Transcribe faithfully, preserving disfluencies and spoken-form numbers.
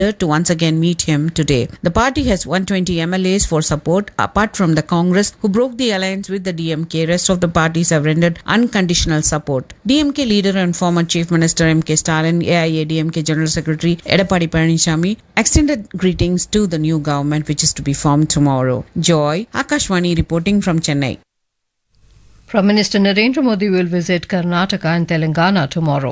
to once again meet him today. The party has one hundred twenty M L As for support, apart from the Congress, who broke the alliance with the D M K. Rest of the parties have rendered unconditional support. D M K leader and former Chief Minister M K Stalin, A I A D M K General Secretary Edappadi Palaniswamy extended greetings to the new government, which is to be formed tomorrow. Joy, Akashvani reporting from Chennai. Prime Minister Narendra Modi will visit Karnataka and Telangana tomorrow.